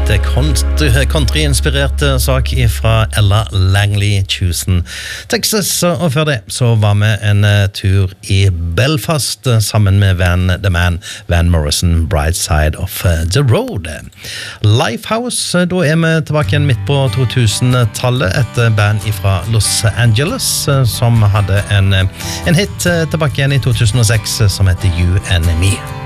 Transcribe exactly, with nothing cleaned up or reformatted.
litt country-inspirert sak fra Ella Langley, Tucson, Texas. Og før det så var vi en tur i Belfast sammen med Van The Man, Van Morrison, Bright Side of the Road. Lifehouse, da er vi tilbake igjen midt på to tusen-tallet, et band fra Los Angeles som hadde en, en hit tilbake igjen i to tusen og seks som heter You and Me.